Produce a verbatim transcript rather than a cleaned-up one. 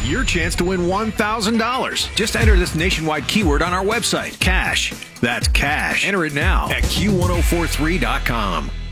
your chance to win one thousand dollars. Just enter this nationwide keyword on our website, cash. That's cash. Enter it now at Q ten forty-three dot com.